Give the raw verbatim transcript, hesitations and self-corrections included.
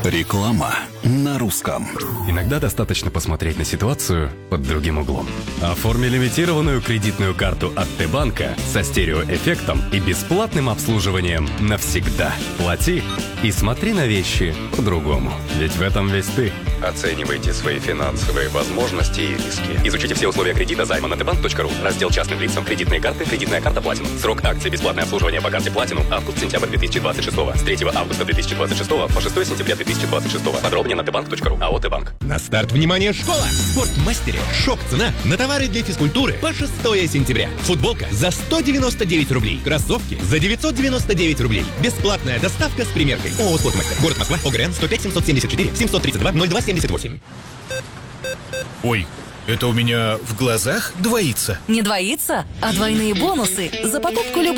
Реклама на русском. Иногда достаточно посмотреть на ситуацию под другим углом. Оформи лимитированную кредитную карту от Т-банка со стереоэффектом и бесплатным обслуживанием навсегда. Плати и смотри на вещи по-другому. Ведь в этом весь ты. Оценивайте свои финансовые возможности и риски. Изучите все условия кредита займа на тэ банк точка ру. Раздел частным лицам, кредитные карты, кредитная карта Platinum. Срок акции бесплатное обслуживание по карте Platinum август-сентябрь две тысячи двадцать шестого. С третьего августа две тысячи двадцать шестого по шестое сентября две тысячи двадцать шестого. Подробнее на тэ банк точка ру. АО «Т-банк». На старт, внимание, школа! В Спортмастере шок-цена на товары для физкультуры по шестое сентября. Футболка за сто девяносто девять рублей. Кроссовки за девятьсот девяносто девять рублей. Бесплатная доставка с примеркой. ООО «Спортмастер». Город Москва. ОГРН сто пять семьсот семьдесят четыре семьсот тридцать два ноль два семьдесят восемь. Ой, это у меня в глазах двоится? Не двоится, а двойные бонусы за покупку любых